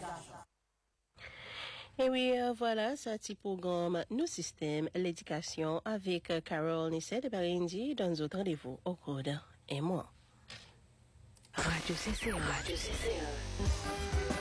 Et oui, voilà, ce petit programme, nos systèmes, l'éducation avec Carole Nisset de Barinji dans notre rendez-vous au code et moi. Radio CCA.